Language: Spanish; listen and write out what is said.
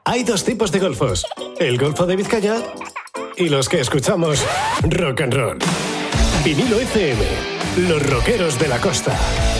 Hay dos tipos de golfos. El Golfo de Vizcaya y los que escuchamos rock and roll. Vinilo FM, los rockeros de la costa.